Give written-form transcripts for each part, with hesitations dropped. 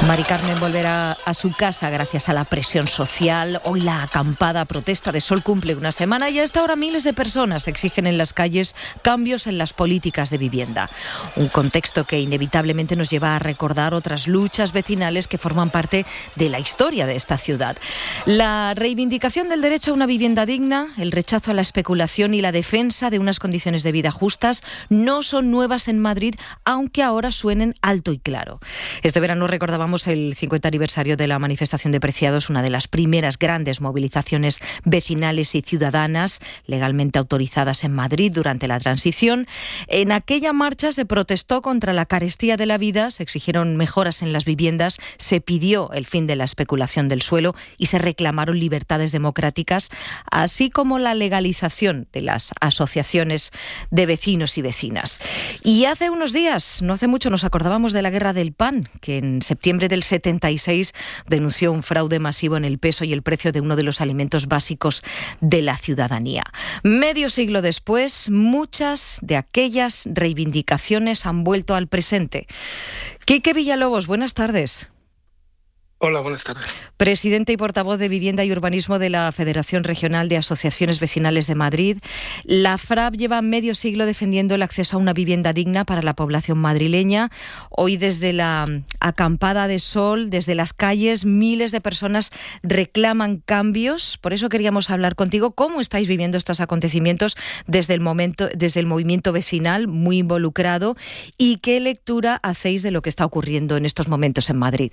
Mari Carmen volverá a su casa gracias a la presión social. Hoy la acampada protesta de Sol cumple una semana y a esta hora miles de personas exigen en las calles cambios en las políticas de vivienda. Un contexto que inevitablemente nos lleva a recordar otras luchas vecinales que forman parte de la historia de esta ciudad. La reivindicación del derecho a una vivienda digna, el rechazo a la especulación y la defensa de unas condiciones de vida justas no son nuevas en Madrid, aunque ahora suenen alto y claro. Este verano recordábamos el 50 aniversario de la manifestación de Preciados, una de las primeras grandes movilizaciones vecinales y ciudadanas legalmente autorizadas en Madrid durante la transición. En aquella marcha se protestó contra la carestía de la vida, se exigieron mejoras en las viviendas, se pidió el fin de la especulación del suelo y se reclamaron libertades democráticas, así como la legalización de las asociaciones de vecinos y vecinas. Y hace unos días, no hace mucho, nos acordábamos de la guerra del pan, que en septiembre del 76 denunció un fraude masivo en el peso y el precio de uno de los alimentos básicos de la ciudadanía. Medio siglo después, muchas de aquellas reivindicaciones han vuelto al presente. Quique Villalobos, buenas tardes. Hola, buenas tardes. Presidente y portavoz de Vivienda y Urbanismo de la Federación Regional de Asociaciones Vecinales de Madrid. La FRAP lleva medio siglo defendiendo el acceso a una vivienda digna para la población madrileña. Hoy, desde la acampada de Sol, desde las calles, miles de personas reclaman cambios. Por eso queríamos hablar contigo. ¿Cómo estáis viviendo estos acontecimientos desde el movimiento vecinal, muy involucrado? ¿Y qué lectura hacéis de lo que está ocurriendo en estos momentos en Madrid?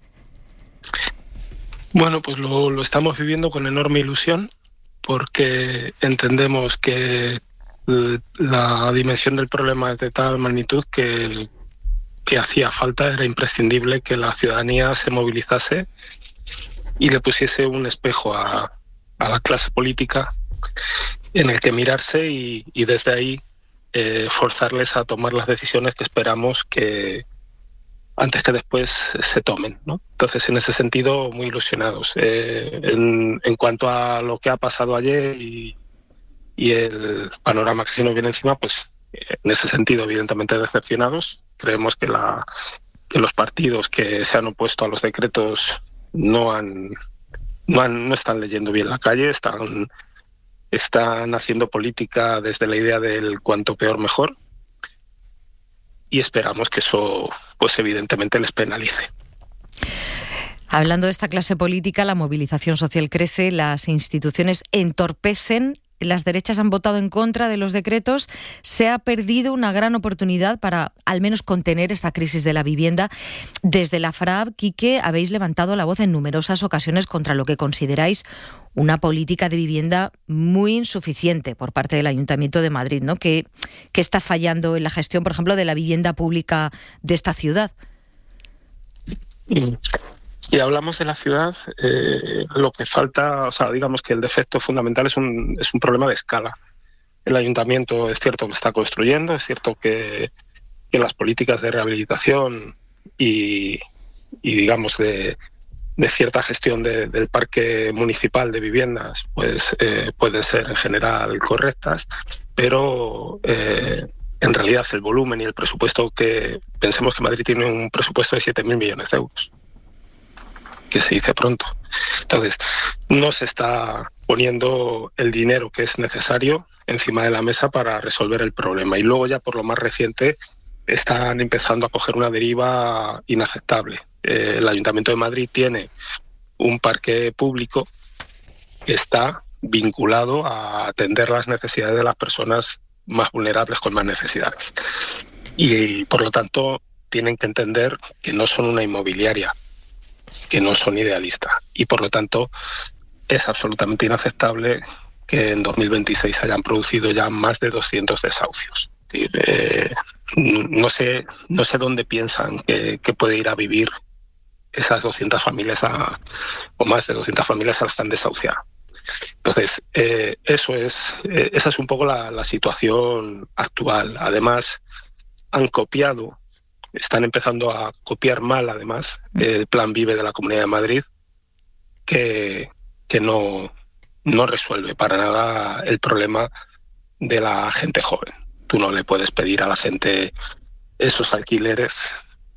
Bueno, pues lo estamos viviendo con enorme ilusión porque entendemos que la dimensión del problema es de tal magnitud que hacía falta, era imprescindible que la ciudadanía se movilizase y le pusiese un espejo a la clase política en el que mirarse y desde ahí forzarles a tomar las decisiones que esperamos que antes que después se tomen, ¿no? Entonces, en ese sentido, muy ilusionados. En cuanto a lo que ha pasado ayer y el panorama que se nos viene encima, pues en ese sentido, evidentemente decepcionados. Creemos que los partidos que se han opuesto a los decretos no están leyendo bien la calle, están haciendo política desde la idea del cuanto peor mejor. Y esperamos que eso, pues evidentemente, les penalice. Hablando de esta clase política, la movilización social crece, las instituciones entorpecen, las derechas han votado en contra de los decretos, se ha perdido una gran oportunidad para al menos contener esta crisis de la vivienda. Desde la FRAP, Quique, habéis levantado la voz en numerosas ocasiones contra lo que consideráis una política de vivienda muy insuficiente por parte del Ayuntamiento de Madrid, ¿no? Que está fallando en la gestión, por ejemplo, de la vivienda pública de esta ciudad. Si hablamos de la ciudad, lo que falta, o sea, digamos que el defecto fundamental es un problema de escala. El Ayuntamiento es cierto que está construyendo, es cierto que las políticas de rehabilitación y digamos de cierta gestión del parque municipal de viviendas pues pueden ser en general correctas, pero en realidad el volumen y el presupuesto que pensemos que Madrid tiene un presupuesto de 7.000 millones de euros, que se dice pronto. Entonces, no se está poniendo el dinero que es necesario encima de la mesa para resolver el problema. Y luego ya por lo más reciente están empezando a coger una deriva inaceptable. El Ayuntamiento de Madrid tiene un parque público que está vinculado a atender las necesidades de las personas más vulnerables con más necesidades. Y por lo tanto tienen que entender que no son una inmobiliaria, que no son idealistas. Y por lo tanto es absolutamente inaceptable que en 2026 hayan producido ya más de 200 desahucios. No sé dónde piensan que puede ir a vivir esas 200 familias o más de 200 familias a las que han desahuciado. Entonces, esa es un poco la situación actual. Además, están empezando a copiar mal, además, el Plan Vive de la Comunidad de Madrid, que no resuelve para nada el problema de la gente joven. Tú no le puedes pedir a la gente esos alquileres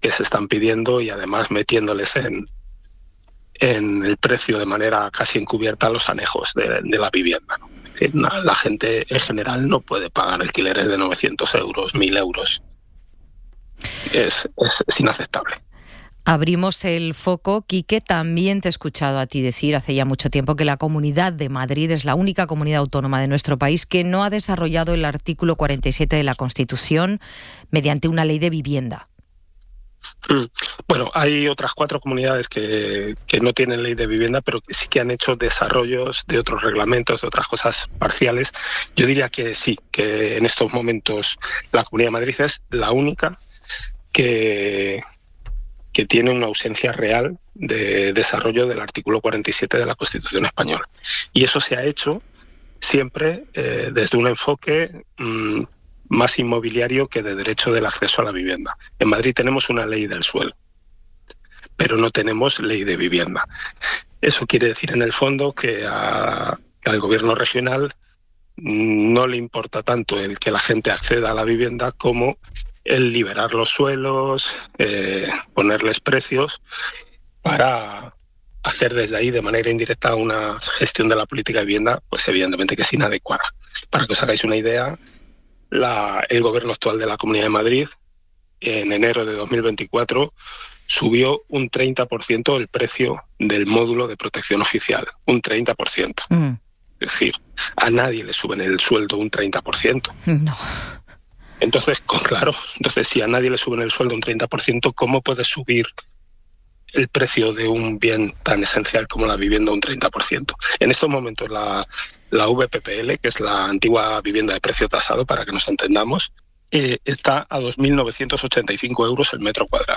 que se están pidiendo y además metiéndoles en el precio de manera casi encubierta los anejos de la vivienda, ¿no? Es decir, la gente en general no puede pagar alquileres de 900 euros, 1.000 euros. Es inaceptable. Abrimos el foco. Quique, también te he escuchado a ti decir hace ya mucho tiempo que la Comunidad de Madrid es la única comunidad autónoma de nuestro país que no ha desarrollado el artículo 47 de la Constitución mediante una ley de vivienda. Bueno, hay otras 4 comunidades que no tienen ley de vivienda, pero que sí que han hecho desarrollos de otros reglamentos, de otras cosas parciales. Yo diría que sí, que en estos momentos la Comunidad de Madrid es la única que tiene una ausencia real de desarrollo del artículo 47 de la Constitución española. Y eso se ha hecho siempre desde un enfoque más inmobiliario que de derecho del acceso a la vivienda. En Madrid tenemos una ley del suelo, pero no tenemos ley de vivienda. Eso quiere decir, en el fondo, que al gobierno regional no le importa tanto el que la gente acceda a la vivienda como el liberar los suelos, ponerles precios para hacer desde ahí de manera indirecta una gestión de la política de vivienda, pues evidentemente que es inadecuada. Para que os hagáis una idea, el gobierno actual de la Comunidad de Madrid, en enero de 2024, subió un 30% el precio del módulo de protección oficial, un 30%. Es decir, a nadie le suben el sueldo un 30%. No. Entonces, claro, si a nadie le suben el sueldo un 30%, ¿cómo puede subir el precio de un bien tan esencial como la vivienda un 30%? En estos momentos la VPPL, que es la antigua vivienda de precio tasado, para que nos entendamos, está a 2.985 euros el metro cuadrado.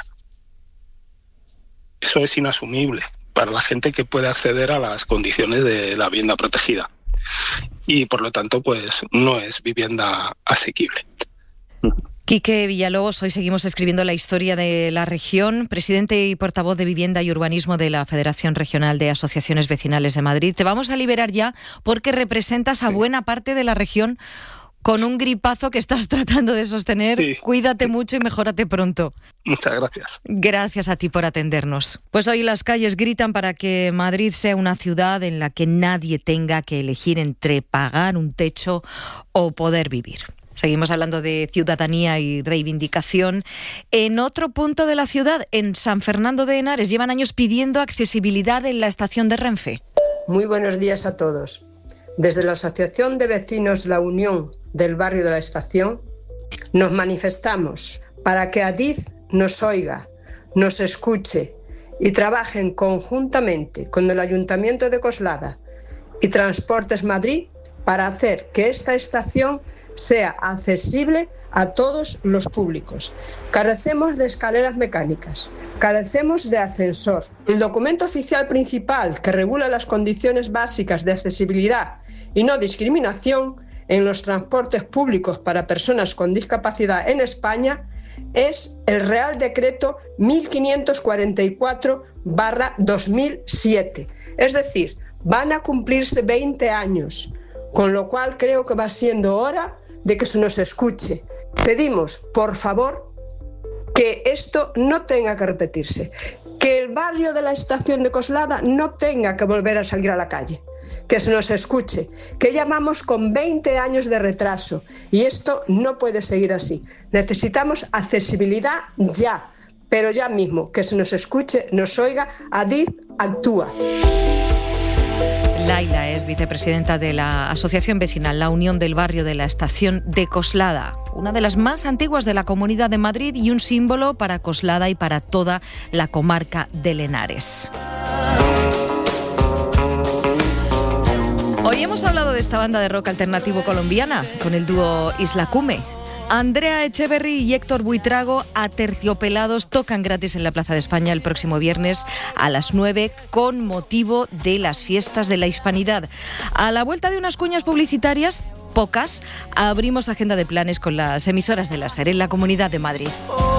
Eso es inasumible para la gente que puede acceder a las condiciones de la vivienda protegida. Y por lo tanto, pues no es vivienda asequible. Quique Villalobos, hoy seguimos escribiendo la historia de la región, presidente y portavoz de Vivienda y Urbanismo de la Federación Regional de Asociaciones Vecinales de Madrid. Te vamos a liberar ya porque representas a buena parte de la región con un gripazo que estás tratando de sostener. Sí. Cuídate mucho y mejórate pronto. Muchas gracias. Gracias a ti por atendernos. Pues hoy las calles gritan para que Madrid sea una ciudad en la que nadie tenga que elegir entre pagar un techo o poder vivir. Seguimos hablando de ciudadanía y reivindicación. En otro punto de la ciudad, en San Fernando de Henares, llevan años pidiendo accesibilidad en la estación de Renfe. Muy buenos días a todos. Desde la Asociación de Vecinos La Unión del Barrio de la Estación, nos manifestamos para que Adif nos oiga, nos escuche y trabajen conjuntamente con el Ayuntamiento de Coslada y Transportes Madrid para hacer que esta estación sea accesible a todos los públicos. Carecemos de escaleras mecánicas, carecemos de ascensor. El documento oficial principal que regula las condiciones básicas de accesibilidad y no discriminación en los transportes públicos para personas con discapacidad en España es el Real Decreto 1544/2007. Es decir, van a cumplirse 20 años, con lo cual creo que va siendo hora de que se nos escuche. Pedimos, por favor, que esto no tenga que repetirse, que el barrio de la estación de Coslada no tenga que volver a salir a la calle, que se nos escuche, que llamamos con 20 años de retraso y esto no puede seguir así. Necesitamos accesibilidad ya, pero ya mismo, que se nos escuche, nos oiga. Adif actúa. Laila es vicepresidenta de la Asociación Vecinal La Unión del Barrio de la Estación de Coslada, una de las más antiguas de la Comunidad de Madrid y un símbolo para Coslada y para toda la comarca de Henares. Hoy hemos hablado de esta banda de rock alternativo colombiana con el dúo Isla Cume. Andrea Echeverry y Héctor Buitrago, Aterciopelados, tocan gratis en la Plaza de España el próximo viernes a las 9 con motivo de las fiestas de la Hispanidad. A la vuelta de unas cuñas publicitarias, pocas, abrimos agenda de planes con las emisoras de la SER en la Comunidad de Madrid.